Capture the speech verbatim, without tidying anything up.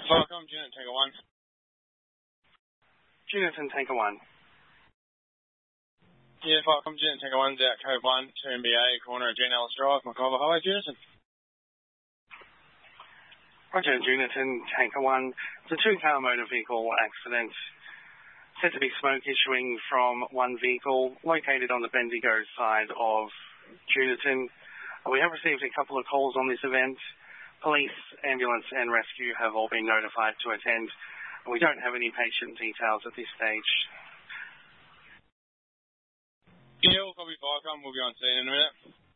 Welcome, Unit Tanker one. Unison Tanker one. Yeah, welcome, Unit Tanker one's out code one, two M B A, corner of Gene Ellis Drive, Macomber Highway, Unison. Roger, Unison Tanker one. It's a two-car motor vehicle accident. Said to be smoke issuing from one vehicle located on the Bendigo side of Unison. We have received a couple of calls on this event. Police, ambulance and rescue have all been notified to attend. We don't have any patient details at this stage. Yeah, we'll copy Viacom. We'll be on scene in a minute.